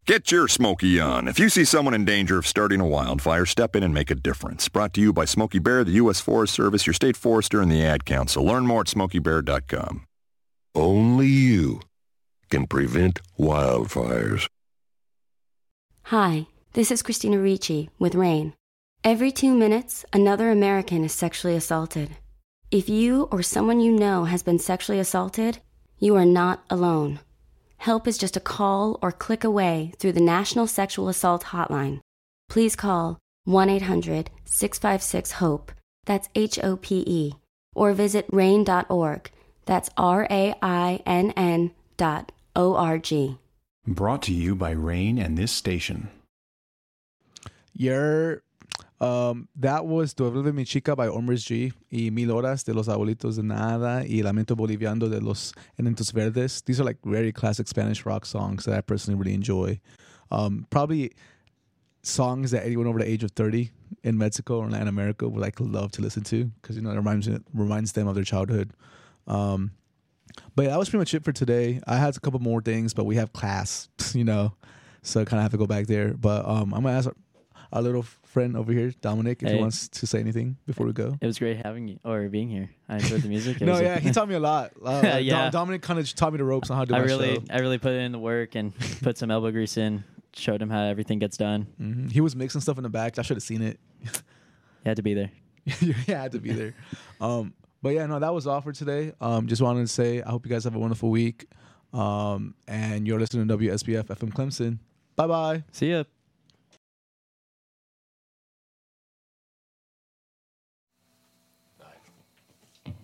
Get your Smokey on. If you see someone in danger of starting a wildfire, step in and make a difference. Brought to you by Smokey Bear, the U.S. Forest Service, your state forester, and the Ad Council. Learn more at SmokeyBear.com. Only you can prevent wildfires. Hi, this is Christina Ricci with RAIN. Every 2 minutes, another American is sexually assaulted. If you or someone you know has been sexually assaulted, you are not alone. Help is just a call or click away through the National Sexual Assault Hotline. Please call 1-800-656-HOPE, that's HOPE, or visit RAIN.org, that's RAINN.org. Brought to you by RAIN and this station. That was Duele Mi Chica by Hombres G y Mil Horas de los Abuelitos de Nada y Lamento Boliviano de los Enanitos Verdes. These are like very classic Spanish rock songs that I personally really enjoy. Probably songs that anyone over the age of 30 in Mexico or Latin America would like love to listen to because, you know, it reminds them of their childhood. But yeah, that was pretty much it for today. I had a couple more things, but we have class, you know, so I kind of have to go back there. But I'm going to ask our little friend over here, Dominic, if he wants to say anything before we go. It was great having you or being here. I enjoyed the music. He taught me a lot. Yeah. Dominic kind of taught me the ropes on how to do my show. I really put in the work and put some elbow grease in, showed him how everything gets done. Mm-hmm. He was mixing stuff in the back. I should have seen it. You had to be there. You had to be there. But yeah, no, that was all for today. Just wanted to say I hope you guys have a wonderful week. And you're listening to WSBF FM Clemson. Bye-bye. See ya.